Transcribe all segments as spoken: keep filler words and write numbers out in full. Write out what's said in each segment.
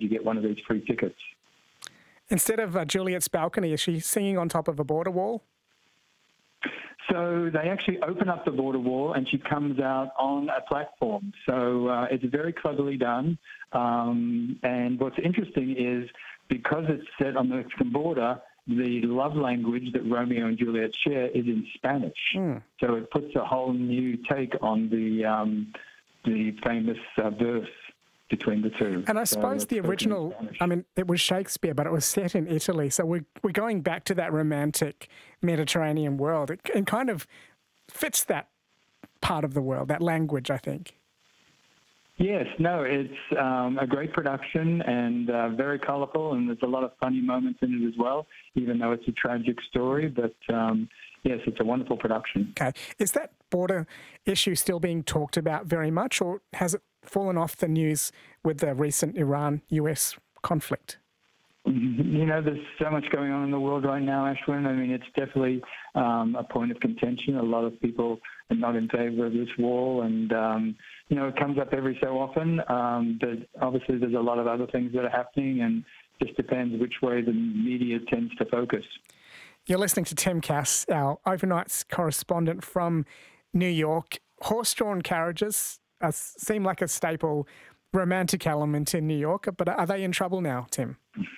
get one of these free tickets. Instead of uh, Juliet's balcony, is she singing on top of a border wall? So they actually open up the border wall and she comes out on a platform. So uh, it's very cleverly done. Um, and what's interesting is because it's set on the Mexican border, the love language that Romeo and Juliet share is in Spanish. Mm. So it puts a whole new take on the um, the famous uh, verse between the two. And I suppose so the original, I mean, it was Shakespeare, but it was set in Italy. So we're, we're going back to that romantic Mediterranean world. It, it kind of fits that part of the world, that language, I think. Yes, no, it's um, a great production and uh, very colourful, and there's a lot of funny moments in it as well, even though it's a tragic story. But um, yes, it's a wonderful production. Okay. Is that border issue still being talked about very much, or has it fallen off the news with the recent Iran-U S conflict? You know, there's so much going on in the world right now, Ashwin. I mean, it's definitely um, a point of contention. A lot of people are not in favour of this wall, and, um, you know, it comes up every so often. Um, but obviously there's a lot of other things that are happening, and it just depends which way the media tends to focus. You're listening to Tim Cass, our overnight correspondent from New York. Horse-drawn carriages uh, seem like a staple romantic element in New York, but are they in trouble now, Tim?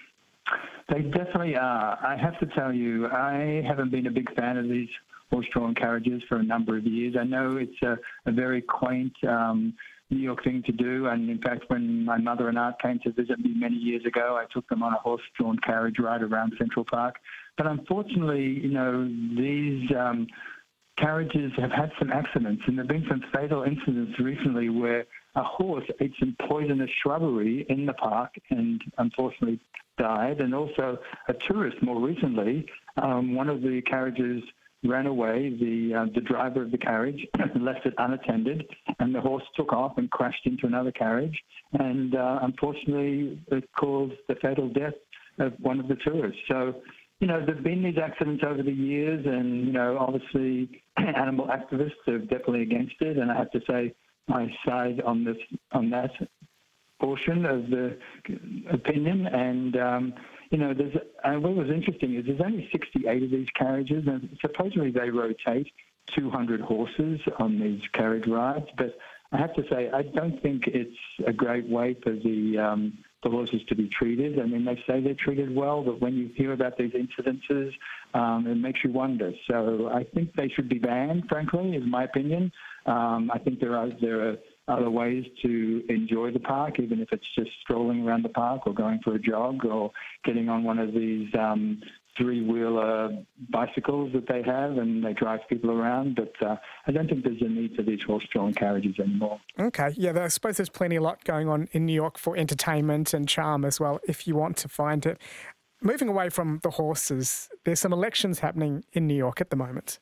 They definitely are. I have to tell you, I haven't been a big fan of these horse-drawn carriages for a number of years. I know it's a, a very quaint um, New York thing to do, and in fact, when my mother and aunt came to visit me many years ago, I took them on a horse-drawn carriage ride around Central Park. But unfortunately, you know, these um, carriages have had some accidents, and there have been some fatal incidents recently where a horse ate some poisonous shrubbery in the park and unfortunately died. And also a tourist more recently, um, one of the carriages ran away. The uh, the driver of the carriage left it unattended, and the horse took off and crashed into another carriage. And uh, unfortunately, it caused the fatal death of one of the tourists. So, you know, there have been these accidents over the years, and, you know, obviously animal activists are definitely against it. And I have to say, I side on this on that portion of the opinion. And, um, you know, there's, and what was interesting is there's only sixty-eight of these carriages, and supposedly they rotate two hundred horses on these carriage rides. But I have to say, I don't think it's a great way for the um, the horses to be treated. I mean, they say they're treated well, but when you hear about these incidences, um, it makes you wonder. So I think they should be banned, frankly, is my opinion. Um, I think there are there are other ways to enjoy the park, even if it's just strolling around the park or going for a jog or getting on one of these um, three-wheeler bicycles that they have, and they drive people around. But uh, I don't think there's a need for these horse-drawn carriages anymore. Okay, yeah, I suppose there's plenty a lot going on in New York for entertainment and charm as well, if you want to find it. Moving away from the horses, there's some elections happening in New York at the moment.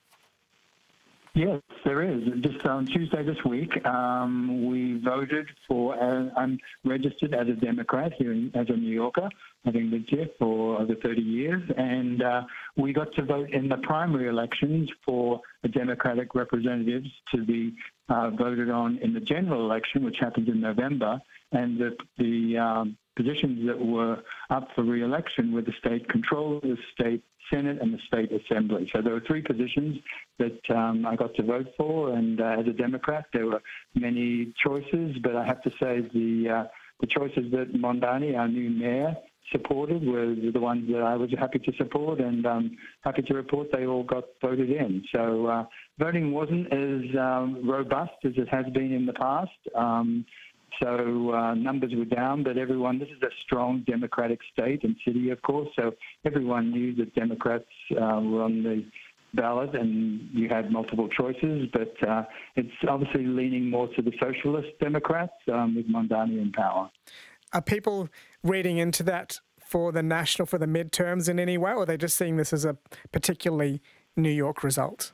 Yes, there is. Just on Tuesday this week, um, we voted for, uh, I'm registered as a Democrat here in, as a New Yorker, having lived here for over thirty years, and uh, we got to vote in the primary elections for the Democratic representatives to be uh, voted on in the general election, which happens in November, and the, the um, positions that were up for re-election were the state controller, the state Senate, and the state assembly. So there were three positions that um, I got to vote for, and uh, as a Democrat, there were many choices, but I have to say the uh, the choices that Mondani, our new mayor, supported were the ones that I was happy to support, and um, happy to report they all got voted in. So uh, voting wasn't as um, robust as it has been in the past. Um, So uh, numbers were down, but everyone, this is a strong Democratic state and city, of course, so everyone knew that Democrats uh, were on the ballot, and you had multiple choices, but uh, it's obviously leaning more to the socialist Democrats um, with Mondani in power. Are people reading into that for the national, for the midterms in any way, or are they just seeing this as a particularly New York result?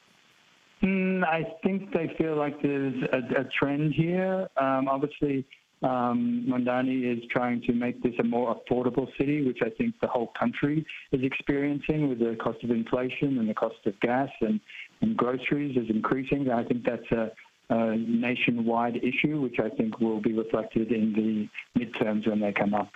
Mm, I think they feel like there's a, a trend here. Um, obviously, um, Mondani is trying to make this a more affordable city, which I think the whole country is experiencing with the cost of inflation and the cost of gas and, and groceries is increasing. I think that's a, a nationwide issue, which I think will be reflected in the midterms when they come up.